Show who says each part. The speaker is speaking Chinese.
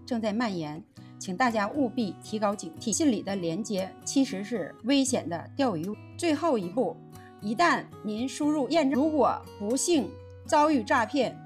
Speaker 1: 正在蔓延，请大家务必提高警惕。信里的连接其实是危险的钓鱼。最后一步，一旦您输入验证，如果不幸遭遇诈骗，